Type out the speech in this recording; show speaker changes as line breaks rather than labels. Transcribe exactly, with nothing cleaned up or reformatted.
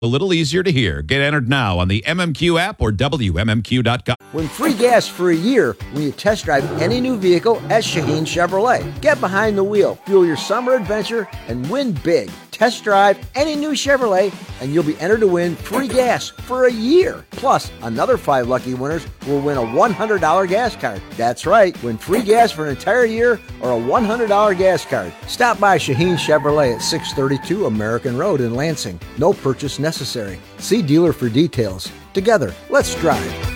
A little easier to hear. Get entered now on the M M Q app or W M M Q dot com.
Win free gas for a year when you test drive any new vehicle at Shaheen Chevrolet. Get behind the wheel, fuel your summer adventure, and win big. Test drive any new Chevrolet, and you'll be entered to win free gas for a year. Plus, another five lucky winners will win a one hundred dollars gas card. That's right, win free gas for an entire year or a one hundred dollars gas card. Stop by Shaheen Chevrolet at six thirty-two American Road in Lansing. No purchase necessary. See dealer for details. Together, let's drive.